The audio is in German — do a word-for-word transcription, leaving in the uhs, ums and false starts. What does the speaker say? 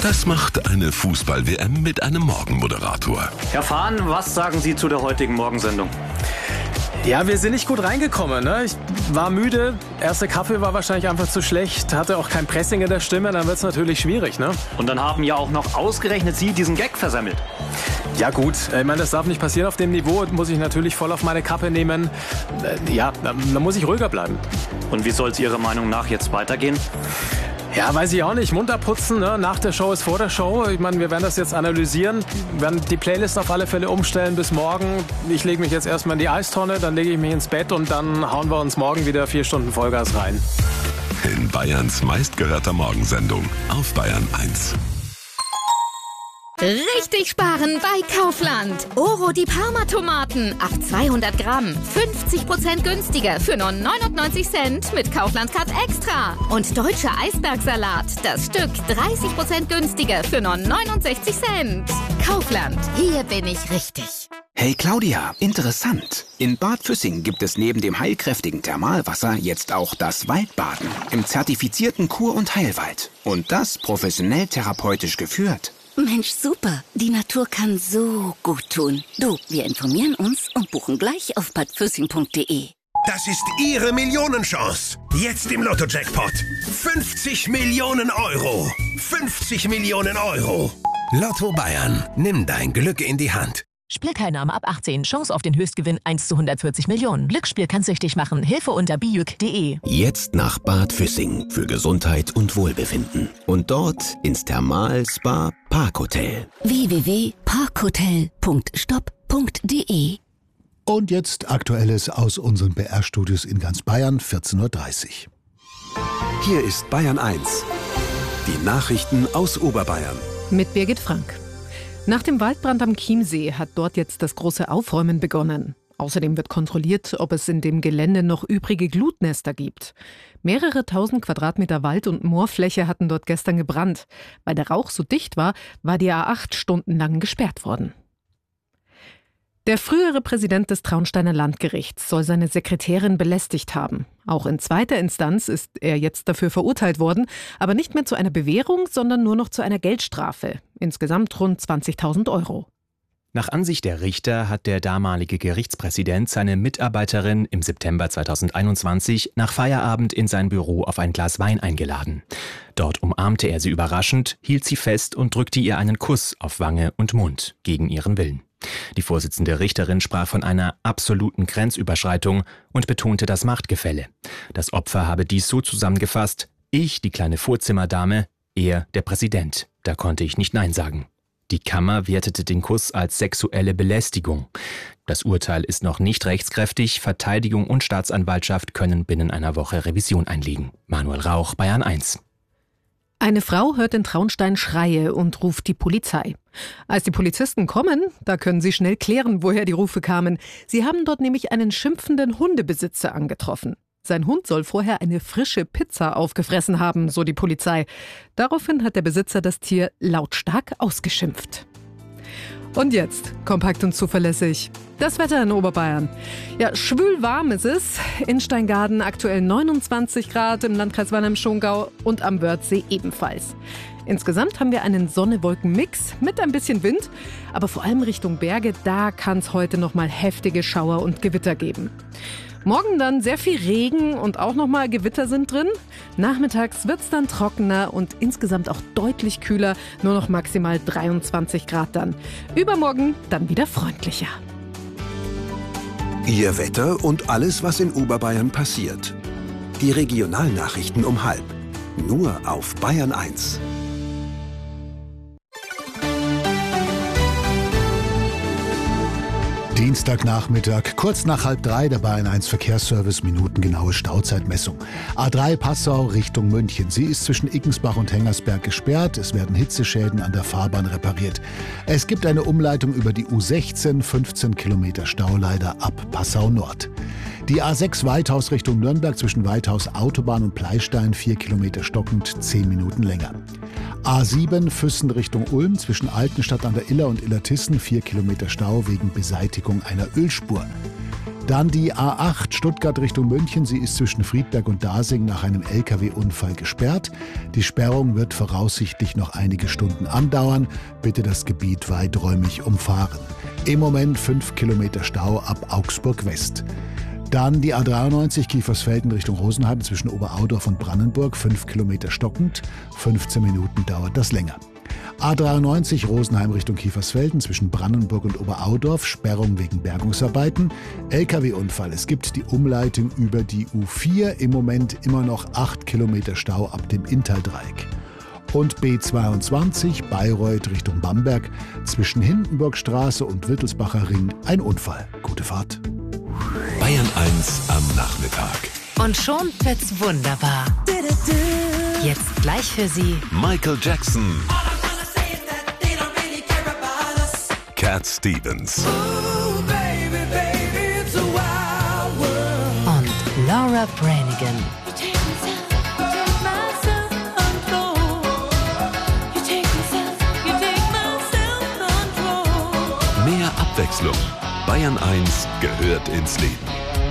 Was macht eine Fußball-W M mit einem Morgenmoderator? Herr Fahn, was sagen Sie zu der heutigen Morgensendung? Ja, wir sind nicht gut reingekommen. Ne? Ich war müde, erster Kaffee war wahrscheinlich einfach zu schlecht, hatte auch kein Pressing in der Stimme, dann wird es natürlich schwierig. Ne? Und dann haben ja auch noch ausgerechnet Sie diesen Gag versemmelt. Ja gut, ich meine, das darf nicht passieren auf dem Niveau, muss ich natürlich voll auf meine Kappe nehmen. Ja, da muss ich ruhiger bleiben. Und wie soll es Ihrer Meinung nach jetzt weitergehen? Ja, weiß ich auch nicht. Munter putzen, ne? Nach der Show ist vor der Show. Ich meine, wir werden das jetzt analysieren, werden die Playlist auf alle Fälle umstellen bis morgen. Ich lege mich jetzt erstmal in die Eistonne, dann lege ich mich ins Bett und dann hauen wir uns morgen wieder vier Stunden Vollgas rein. In Bayerns meistgehörter Morgensendung auf Bayern eins. Richtig sparen bei Kaufland. Oro die Parma-Tomaten auf zweihundert Gramm. fünfzig Prozent günstiger für nur neunundneunzig Cent mit Kaufland Card Extra. Und deutscher Eisbergsalat. Das Stück dreißig Prozent günstiger für nur neunundsechzig Cent. Kaufland. Hier bin ich richtig. Hey Claudia, interessant. In Bad Füssing gibt es neben dem heilkräftigen Thermalwasser jetzt auch das Waldbaden im zertifizierten Kur- und Heilwald. Und das professionell therapeutisch geführt. Mensch, super. Die Natur kann so gut tun. Du, wir informieren uns und buchen gleich auf bad füssing punkt de. Das ist Ihre Millionenchance. Jetzt im Lotto-Jackpot. fünfzig Millionen Euro. fünfzig Millionen Euro. Lotto Bayern. Nimm dein Glück in die Hand. Spielteilnahme ab achtzehn. Chance auf den Höchstgewinn eins zu hundertvierzig Millionen. Glücksspiel kann süchtig machen. Hilfe unter bijuk punkt de. Jetzt nach Bad Füssing für Gesundheit und Wohlbefinden. Und dort ins Thermal-Spa Parkhotel. w w w punkt parkhotel punkt stop punkt de. Und jetzt Aktuelles aus unseren B R-Studios in ganz Bayern, vierzehn Uhr dreißig. Hier ist Bayern eins. Die Nachrichten aus Oberbayern. Mit Birgit Frank. Nach dem Waldbrand am Chiemsee hat dort jetzt das große Aufräumen begonnen. Außerdem wird kontrolliert, ob es in dem Gelände noch übrige Glutnester gibt. Mehrere tausend Quadratmeter Wald- und Moorfläche hatten dort gestern gebrannt. Weil der Rauch so dicht war, war die A acht stundenlang gesperrt worden. Der frühere Präsident des Traunsteiner Landgerichts soll seine Sekretärin belästigt haben. Auch in zweiter Instanz ist er jetzt dafür verurteilt worden, aber nicht mehr zu einer Bewährung, sondern nur noch zu einer Geldstrafe. Insgesamt rund zwanzigtausend Euro. Nach Ansicht der Richter hat der damalige Gerichtspräsident seine Mitarbeiterin im September zweitausendeinundzwanzig nach Feierabend in sein Büro auf ein Glas Wein eingeladen. Dort umarmte er sie überraschend, hielt sie fest und drückte ihr einen Kuss auf Wange und Mund, gegen ihren Willen. Die Vorsitzende Richterin sprach von einer absoluten Grenzüberschreitung und betonte das Machtgefälle. Das Opfer habe dies so zusammengefasst: Ich, die kleine Vorzimmerdame, er, der Präsident. Da konnte ich nicht Nein sagen. Die Kammer wertete den Kuss als sexuelle Belästigung. Das Urteil ist noch nicht rechtskräftig. Verteidigung und Staatsanwaltschaft können binnen einer Woche Revision einlegen. Manuel Rauch, Bayern eins. Eine Frau hört in Traunstein Schreie und ruft die Polizei. Als die Polizisten kommen, da können sie schnell klären, woher die Rufe kamen. Sie haben dort nämlich einen schimpfenden Hundebesitzer angetroffen. Sein Hund soll vorher eine frische Pizza aufgefressen haben, so die Polizei. Daraufhin hat der Besitzer das Tier lautstark ausgeschimpft. Und jetzt, kompakt und zuverlässig, das Wetter in Oberbayern. Ja, schwül warm ist es. In Steingaden aktuell neunundzwanzig Grad, im Landkreis Wannheim-Schongau und am Wörthsee ebenfalls. Insgesamt haben wir einen Sonne-Wolken-Mix mit ein bisschen Wind, aber vor allem Richtung Berge, da kann es heute nochmal heftige Schauer und Gewitter geben. Morgen dann sehr viel Regen und auch nochmal Gewitter sind drin. Nachmittags wird es dann trockener und insgesamt auch deutlich kühler, nur noch maximal dreiundzwanzig Grad dann. Übermorgen dann wieder freundlicher. Ihr Wetter und alles, was in Oberbayern passiert. Die Regionalnachrichten um halb. Nur auf Bayern eins. Dienstagnachmittag, kurz nach halb drei, der Bayern eins Verkehrsservice, minutengenaue Stauzeitmessung. A drei Passau Richtung München. Sie ist zwischen Ickensbach und Hengersberg gesperrt. Es werden Hitzeschäden an der Fahrbahn repariert. Es gibt eine Umleitung über die U sechzehn, fünfzehn Kilometer Stau leider ab Passau Nord. Die A sechs Weithaus Richtung Nürnberg zwischen Weithaus Autobahn und Pleistein, vier Kilometer stockend, zehn Minuten länger. A sieben Füssen Richtung Ulm zwischen Altenstadt an der Iller und Illertissen, vier Kilometer Stau wegen Beseitigung einer Ölspur. Dann die A acht Stuttgart Richtung München. Sie ist zwischen Friedberg und Dasing nach einem L K W-Unfall gesperrt. Die Sperrung wird voraussichtlich noch einige Stunden andauern. Bitte das Gebiet weiträumig umfahren. Im Moment fünf Kilometer Stau ab Augsburg West. Dann die A dreiundneunzig Kiefersfelden Richtung Rosenheim zwischen Oberaudorf und Brandenburg. fünf Kilometer stockend. fünfzehn Minuten dauert das länger. A dreiundneunzig Rosenheim Richtung Kiefersfelden zwischen Brandenburg und Oberaudorf, Sperrung wegen Bergungsarbeiten. L K W-Unfall. Es gibt die Umleitung über die U vier. Im Moment immer noch acht Kilometer Stau ab dem Inntal-Dreieck. Und B zweiundzwanzig Bayreuth Richtung Bamberg zwischen Hindenburgstraße und Wittelsbacher Ring ein Unfall. Gute Fahrt. Bayern eins am Nachmittag. Und schon wird's wunderbar. Jetzt gleich für Sie Michael Jackson. Cat Stevens. Und Laura Branigan. Mehr Abwechslung. Bayern eins gehört ins Leben.